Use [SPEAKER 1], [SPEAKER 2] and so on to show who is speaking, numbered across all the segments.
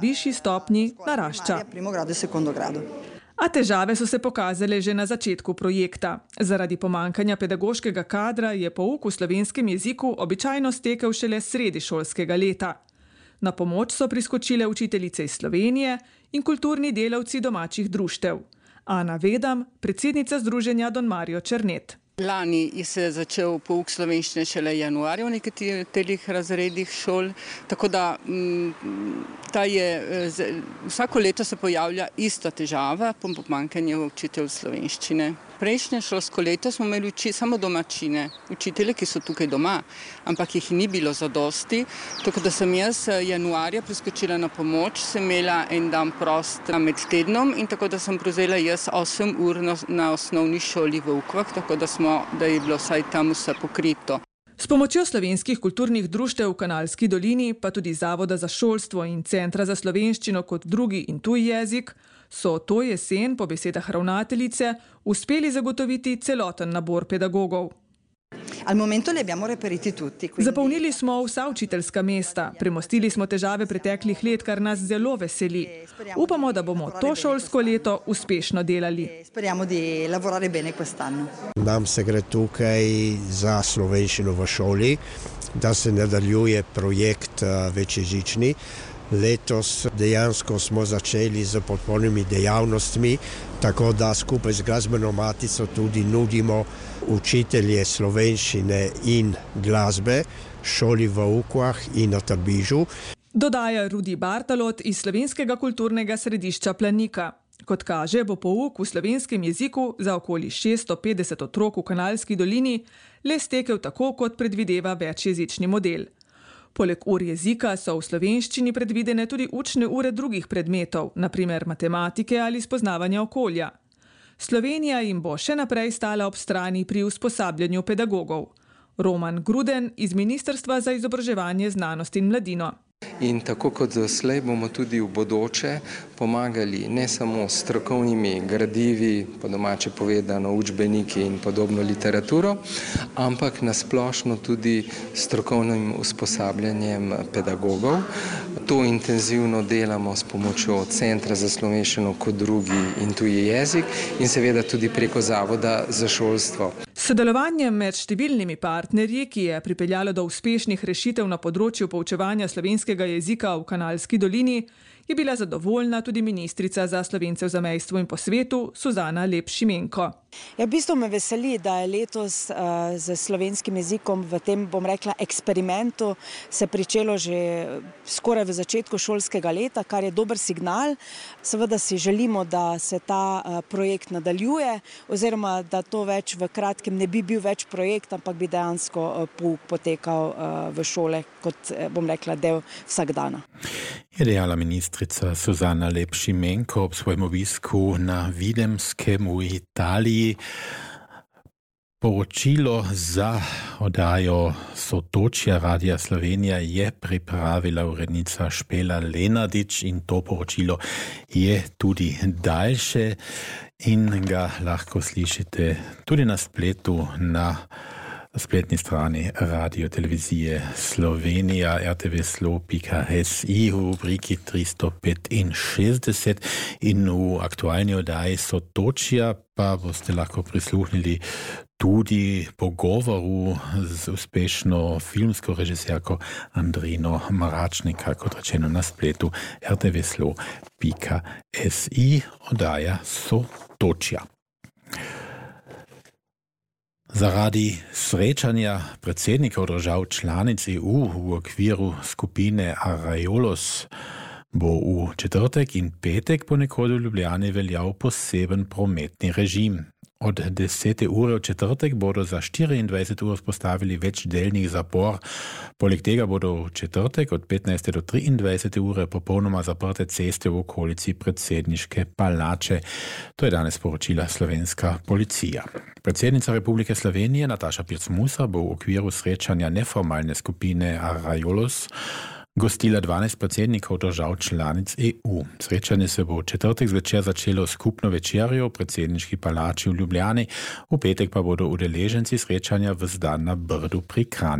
[SPEAKER 1] višji stopnji narašča. A težave so se pokazale že na začetku projekta. Zaradi pomanjkanja pedagoškega kadra je pouk v slovenskem jeziku običajno stekel šele sredi šolskega leta. Na pomoč so priskočile učiteljice iz Slovenije in kulturni delavci domačih društev. Ana Vedam, predsednica združenja Don Mario Černet.
[SPEAKER 2] Lani se je začel pouk slovenščine šele januarja v nekaterih razredih šol, tako da vsako leto se pojavlja ista težava, pomanjkanje učiteljev slovenščine. Prejšnje šolsko leto smo imeli samo domačine, učitelje, ki so tukaj doma, ampak jih ni bilo zadosti, tako da sem jaz januarja priskočila na pomoč, sem imela en dan prost med tednom in tako da sem prevzela jaz 8 ur na osnovni šoli v Ukvah, tako da je bilo vsaj tam vse pokrito.
[SPEAKER 1] S pomočjo slovenskih kulturnih društev v Kanalski dolini, pa tudi Zavoda za šolstvo in Centra za slovenščino kot drugi in tuj jezik, so to jesen, po besedah ravnateljice, uspeli zagotoviti celoten nabor pedagogov. Zapolnili smo vsa učiteljska mesta, premostili smo težave preteklih let, kar nas zelo veseli. Upamo, da bomo to šolsko leto uspešno delali.
[SPEAKER 3] Nam se gre tukaj za slovenščino v šoli, da se nadaljuje projekt večjezični. Letos dejansko smo začeli z podpornimi dejavnostmi, tako da skupaj z Glasbeno matico tudi nudimo učitelje slovenščine in glasbe šoli v Ukvah in na Trbižu.
[SPEAKER 1] Dodaja Rudi Bartalot iz Slovenskega kulturnega središča Planika. Kot kaže, bo pouk v slovenskem jeziku za okoli 650 otrok v Kanalski dolini le stekel tako, kot predvideva večjezični model. Poleg ur jezika so v slovenščini predvidene tudi učne ure drugih predmetov, na primer matematike ali spoznavanja okolja. Slovenija jim bo še naprej stala ob strani pri usposabljanju pedagogov. Roman Gruden iz Ministrstva za izobraževanje, znanost in mladino.
[SPEAKER 4] In tako kot doslej bomo tudi v bodoče pomagali ne samo s strokovnimi gradivi, po domače povedano učbeniki in podobno literaturo, ampak nasplošno tudi strokovnim usposabljanjem pedagogov. To intenzivno delamo s pomočjo Centra za slovenščino kot drugi in tuji jezik in seveda tudi preko Zavoda za šolstvo.
[SPEAKER 1] Sodelovanjem med številnimi partnerji, ki je pripeljalo do uspešnih rešitev na področju poučevanja slovenskega jezika v Kanalski dolini, je bila zadovoljna tudi ministrica za Slovence v zamejstvu in po svetu Suzana Lep Šimenko.
[SPEAKER 5] V bistvu me veseli, da je letos z slovenskim jezikom v tem, bom rekla, eksperimentu se pričelo že skoraj v začetku šolskega leta, kar je dober signal. Seveda si želimo, da se ta projekt nadaljuje oziroma da to več v kratkem ne bi bil več projekt, ampak bi dejansko pouk potekal v šole kot, bom rekla, del vsakdana.
[SPEAKER 6] Je dejala ministrica Suzana Lep Šimenko ob svojem obisku na Videmskem v Italiji. Poročilo za oddajo Sotočja Radia Slovenija je pripravila urednica Špela Lenardič in to poročilo je tudi daljše in ga lahko slišite tudi na spletu na spletni strani radiotelevizije Slovenija rtvslo.si v rubriki 365 in v aktualni oddaji Sotočja pa boste lahko prisluhnili tudi pogovoru z uspešno filmsko režiserko Andrino Mračnika, kot rečeno na spletu rtvslo.si, oddaja Sotočja. Zaradi srečanja predsednikov držav članic EU v okviru skupine Arajolos bo v četrtek in petek ponekod v Ljubljani veljal poseben prometni režim. Od 10. ure v četrtek bodo za 24 ur vzpostavili večdelni zapor. Poleg tega bodo v četrtek od 15. do 23. ure popolnoma zaprte ceste v okolici predsedniške palače. To je danes sporočila slovenska policija. Predsednica Republike Slovenije Nataša Pirc-Musar bo v okviru srečanja neformalne skupine Arajolos gostila 12 predsednikov držav članic EU. Srečanje se bo v četrtek zvečer začelo skupno večerjo v predsedniški palači v Ljubljani, v petek pa bodo udeleženci srečanja ves dan na Brdu pri Kranju.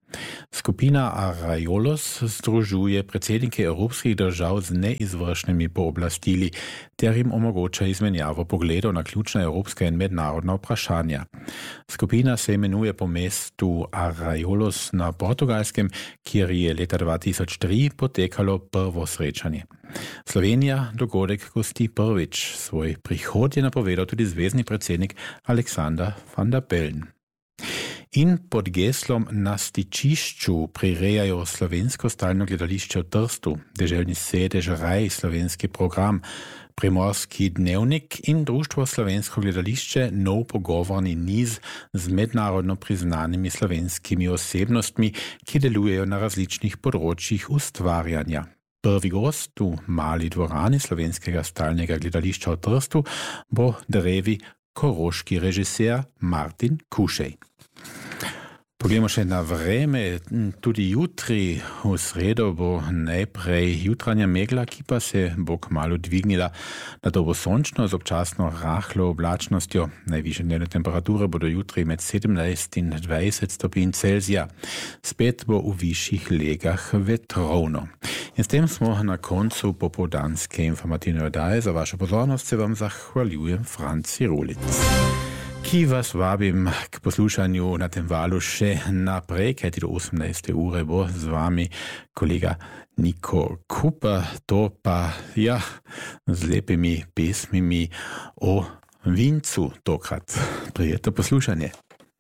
[SPEAKER 6] Skupina Arajolos združuje predsednike evropskih držav z neizvršnimi pooblastili, ter jim omogoča izmenjavo pogledov na ključna evropska in mednarodna vprašanja. Skupina se imenuje po mestu Arajolos na Portugalskem, kjer je leta 2003 potekalo prvo srečanje. Slovenija dogodek gosti prvič. Svoj prihod je napovedal tudi zvezni predsednik Aleksander Van der Bellen. In pod geslom Na stičišču prirejajo slovensko stalno gledališče v Trstu, deželni sedež Raj, slovenski program, Primorski dnevnik in Društvo slovensko gledališče nov pogovorni niz z mednarodno priznanimi slovenskimi osebnostmi, ki delujejo na različnih področjih ustvarjanja. Prvi gost v mali dvorani slovenskega stalnega gledališča v Trstu bo drevi koroški režiser Martin Kušej. Poglejmo še na vreme. Tudi jutri v sredo bo najprej jutranja megla, ki pa se bo kmalu dvignila na to bo sončno z občasno rahlo oblačnostjo. Najvišje dnevne temperature bodo jutri med 17 in 20 stopinj Celzija. Spet bo v višjih legah vetrovno. In s tem smo na koncu popoldanske informativne oddaje. Za vašo pozornost se vam zahvaljujem Franci Rulic, ki vas vabim k poslušanju na tem valu še naprej, kajti do 18. ure bo z vami kolega Niko Kupa, to pa z lepimi pesmimi o vincu tokrat. Prijetno poslušanje.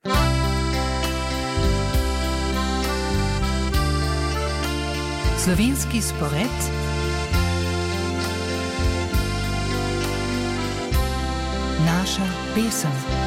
[SPEAKER 7] Slovenski spored naša pesem.